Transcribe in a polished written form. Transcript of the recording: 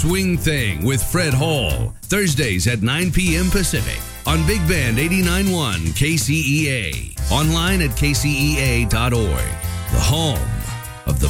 Swing Thing with Fred Hall, Thursdays at 9 p.m. Pacific on Big Band 89.1 KCEA. Online at kcea.org. The home